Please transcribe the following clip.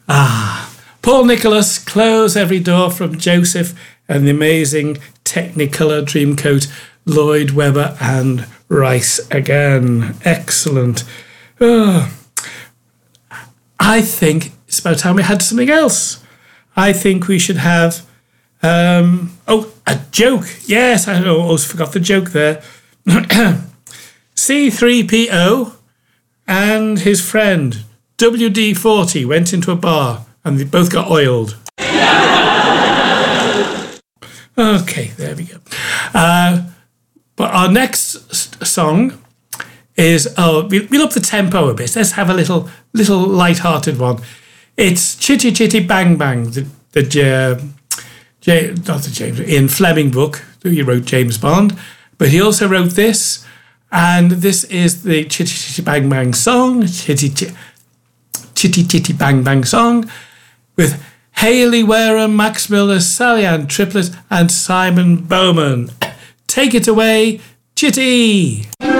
Paul Nicholas, Close Every Door from Joseph, and the amazing Technicolor Dreamcoat, Lloyd Webber and Rice again. Excellent. I think it's about time we had something else. I think we should have a joke. Yes, I almost forgot the joke there. C3PO and his friend WD-40 went into a bar and they both got oiled. Okay, there we go. But our next song is, we'll up the tempo a bit. Let's have a little light-hearted one. It's Chitty Chitty Bang Bang, Ian Fleming book. He wrote James Bond, but he also wrote this, and this is the Chitty Chitty Bang Bang song, Chitty Chitty Bang Bang song, with Hayley Wareham, Max Miller, Sally Ann Triplett, and Simon Bowman. Take it away, Chitty!